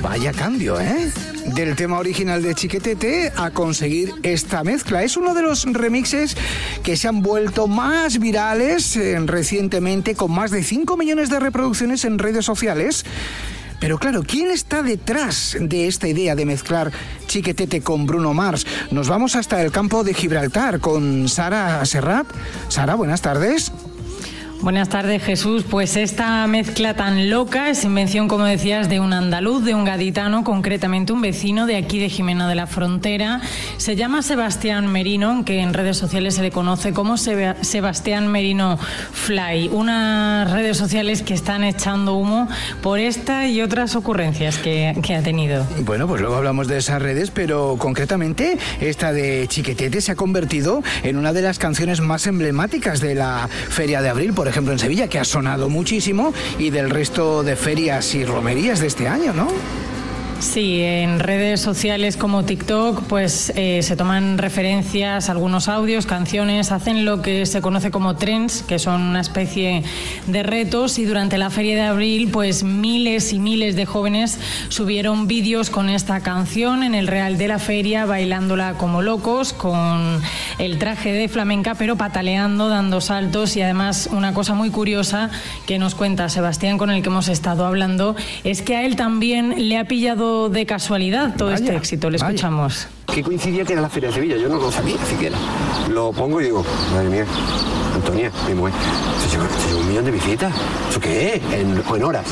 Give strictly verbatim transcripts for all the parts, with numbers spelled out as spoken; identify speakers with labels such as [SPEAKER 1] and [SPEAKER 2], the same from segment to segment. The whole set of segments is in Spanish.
[SPEAKER 1] Vaya cambio, ¿eh? Del tema original de Chiquetete a conseguir esta mezcla. Es uno de los remixes que se han vuelto más virales eh, recientemente, con más de cinco millones de reproducciones en redes sociales. Pero claro, ¿quién está detrás de esta idea de mezclar Chiquetete con Bruno Mars? Nos vamos hasta el campo de Gibraltar con Sara Serrat. Sara, buenas tardes.
[SPEAKER 2] Buenas tardes, Jesús. Pues esta mezcla tan loca es invención, como decías, de un andaluz, de un gaditano, concretamente un vecino de aquí de Jimena de la Frontera. Se llama Sebastián Merino, aunque en redes sociales se le conoce como Seb- Sebastián Merino Fly. Unas redes sociales que están echando humo por esta y otras ocurrencias que, que ha tenido.
[SPEAKER 1] Bueno, pues luego hablamos de esas redes, pero concretamente esta de Chiquetete se ha convertido en una de las canciones más emblemáticas de la Feria de Abril, por ejemplo en Sevilla, que ha sonado muchísimo, y del resto de ferias y romerías de este año, ¿no?
[SPEAKER 2] Sí, en redes sociales como TikTok pues eh, se toman referencias, algunos audios, canciones, hacen lo que se conoce como trends, que son una especie de retos, y durante la Feria de Abril pues miles y miles de jóvenes subieron vídeos con esta canción en el Real de la Feria, bailándola como locos, con el traje de flamenca, pero pataleando, dando saltos. Y además una cosa muy curiosa que nos cuenta Sebastián, con el que hemos estado hablando, es que a él también le ha pillado de casualidad todo vaya, este éxito. Le escuchamos.
[SPEAKER 3] Que coincidía que era la Feria de Sevilla, yo no lo sabía siquiera. Lo pongo y digo, madre mía, Antonia, mi mujer, se llevó, se llevó un millón de visitas. ¿Eso qué es? En, en horas.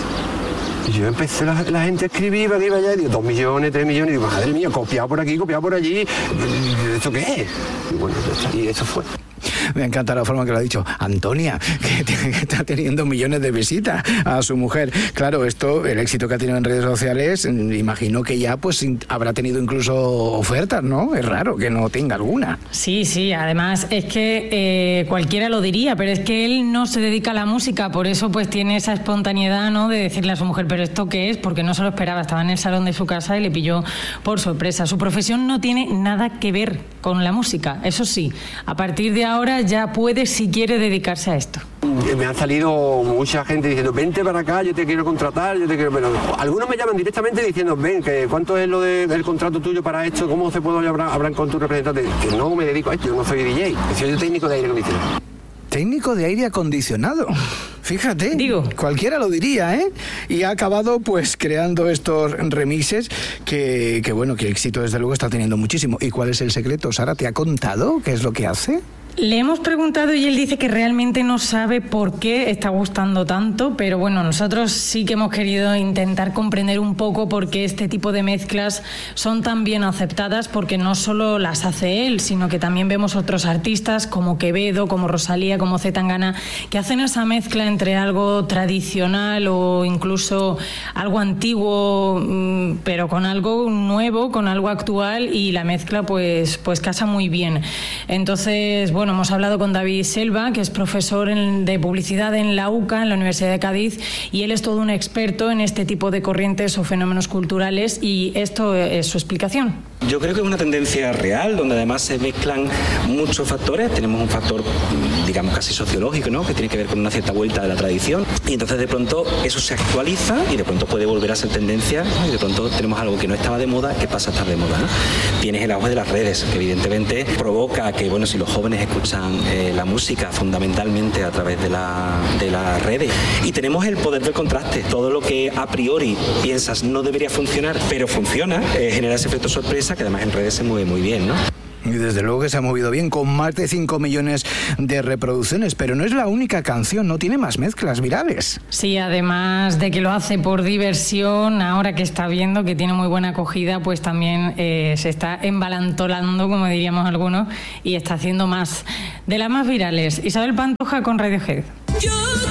[SPEAKER 3] Y yo empecé la, la gente a escribir, iba, iba allá, y digo, dos millones, tres millones, y digo, madre mía, copiado por aquí, copiado por allí, ¿eso qué es? Y bueno, y eso fue.
[SPEAKER 1] Me encanta la forma que lo ha dicho Antonia, que, que está teniendo millones de visitas a su mujer. Claro, esto, el éxito que ha tenido en redes sociales, imagino que ya pues habrá tenido incluso ofertas, ¿no? Es raro que no tenga alguna.
[SPEAKER 2] Sí, sí, además es que eh, cualquiera lo diría, pero es que él no se dedica a la música, por eso pues tiene esa espontaneidad, ¿no?, de decirle a su mujer, pero ¿esto qué es? Porque no se lo esperaba, estaba en el salón de su casa y le pilló por sorpresa. Su profesión no tiene nada que ver con la música, eso sí, a partir de ahora ya puede, si quiere, dedicarse a esto.
[SPEAKER 3] Me han salido mucha gente diciendo, vente para acá, yo te quiero contratar, yo te quiero... Pero algunos me llaman directamente diciendo, ven, que ¿cuánto es lo de, del contrato tuyo para esto? ¿Cómo se puede hablar, hablar con tu representante? Que no me dedico a esto, yo no soy D J, soy técnico de aire acondicionado.
[SPEAKER 1] Técnico de aire acondicionado. Fíjate,
[SPEAKER 2] digo,
[SPEAKER 1] cualquiera lo diría, ¿eh? Y ha acabado pues creando estos remixes que, que bueno, que éxito desde luego está teniendo muchísimo. ¿Y cuál es el secreto? Sara, ¿te ha contado qué es lo que hace?
[SPEAKER 2] Le hemos preguntado y él dice que realmente no sabe por qué está gustando tanto, pero bueno, nosotros sí que hemos querido intentar comprender un poco por qué este tipo de mezclas son tan bien aceptadas, porque no solo las hace él, sino que también vemos otros artistas como Quevedo, como Rosalía, como C. Tangana, que hacen esa mezcla entre algo tradicional o incluso algo antiguo, pero con algo nuevo, con algo actual, y la mezcla pues, pues casa muy bien. Entonces, bueno, Bueno, hemos hablado con David Selva, que es profesor en, de publicidad en la U C A, en la Universidad de Cádiz, y él es todo un experto en este tipo de corrientes o fenómenos culturales, y esto es su explicación.
[SPEAKER 4] Yo creo que es una tendencia real, donde además se mezclan muchos factores. Tenemos un factor, digamos, casi sociológico, ¿no?, que tiene que ver con una cierta vuelta de la tradición, y entonces de pronto eso se actualiza y de pronto puede volver a ser tendencia, ¿no? Y de pronto tenemos algo que no estaba de moda, que pasa a estar de moda, ¿no? Tienes el auge de las redes, que evidentemente provoca que, bueno, si los jóvenes escuchan eh, la música fundamentalmente a través de, la, de las redes, y tenemos el poder del contraste. Todo lo que a priori piensas no debería funcionar, pero funciona, eh, genera ese efecto sorpresa, que además en redes se mueve muy bien, ¿no?
[SPEAKER 1] Y desde luego que se ha movido bien, con más de cinco millones de reproducciones, pero no es la única canción, no tiene más mezclas virales.
[SPEAKER 2] Sí, además de que lo hace por diversión, ahora que está viendo que tiene muy buena acogida, pues también eh, se está embalantolando, como diríamos algunos, y está haciendo más de las más virales. Isabel Pantoja con Radiohead.